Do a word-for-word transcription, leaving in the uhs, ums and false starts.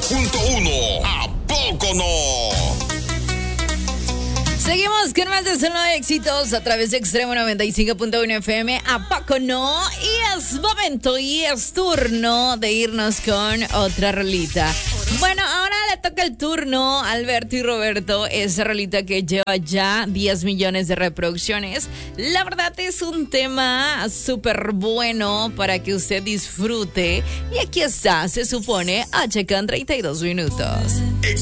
punto uno. ¿A poco no? Seguimos con más de solo éxitos a través de Extremo noventa y cinco punto uno F M. ¿A poco no? Y es momento y es turno de irnos con otra rolita. Bueno, ahora le toca el turno a Alberto y Roberto. Esa rolita que lleva ya diez millones de reproducciones. La verdad es un tema súper bueno para que usted disfrute. Y aquí está, se supone, H con treinta y dos minutos.